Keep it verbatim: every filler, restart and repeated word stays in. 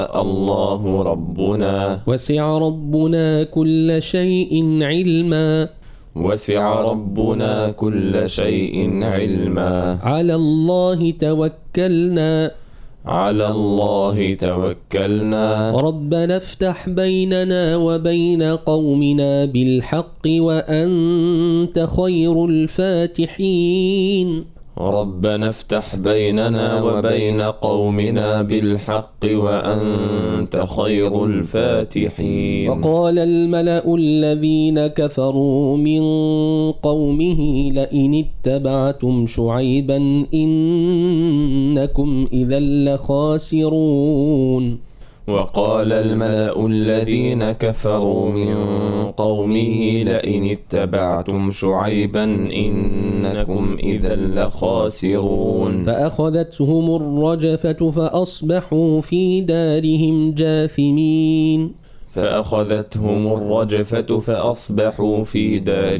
الله ربنا وسع ربنا كل شيء علما وسع ربنا كل شيء علما على الله توكلنا على الله توكلنا ربنا افتح بيننا وبين قومنا بالحق وأنت خير الفاتحين ربنا افتح بيننا وبين قومنا بالحق وأنت خير الفاتحين. وقال الملأ الذين كفروا من قومه لئن اتبعتم شعيبا إنكم إذا لخاسرون وقال الملأ الذين كفروا من قومه لئن اتبعتم شعيبا إنكم إذا لخاسرون. فأخذتهم الرجفة فأصبحوا في دارهم جاثمين فأخذتهم الرجفة فأصبحوا في دارهم